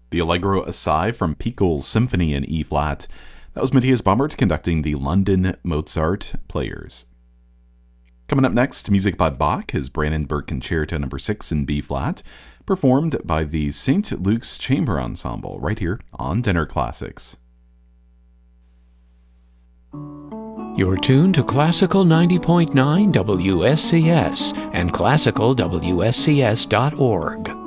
the Allegro Assai from Pickel's Symphony in E-flat. That was Matthias Baumert conducting the London Mozart Players. Coming up next, music by Bach, his Brandenburg Concerto No. 6 in B-flat, performed by the St. Luke's Chamber Ensemble, right here on Dinner Classics. You're tuned to Classical 90.9 WSCS and classicalwscs.org.